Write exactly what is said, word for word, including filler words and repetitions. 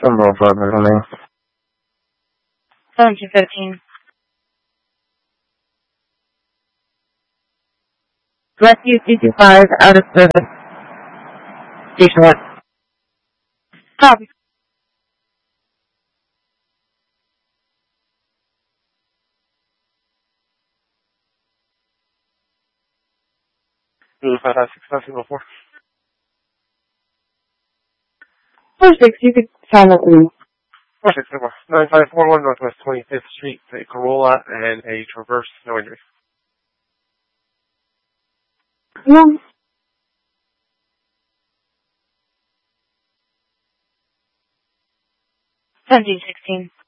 Some more five middle name. seventeen fifteen. Rescue C two five out of service. Station one. Copy. five five six five zero four. four six, you could silently. four six zero four. nine five four one Northwest twenty-fifth Street, a Corolla and a Traverse, no injury. Yeah. seventeen sixteen.